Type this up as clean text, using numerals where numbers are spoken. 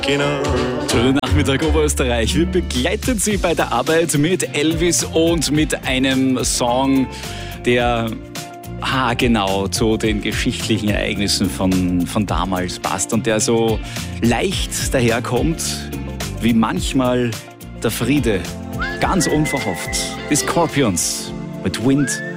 Genau. Schönen Nachmittag, Oberösterreich. Wir begleiten Sie bei der Arbeit mit Elvis und mit einem Song, der genau zu den geschichtlichen Ereignissen von damals passt und der so leicht daherkommt, wie manchmal der Friede, ganz unverhofft. Die Scorpions mit Wind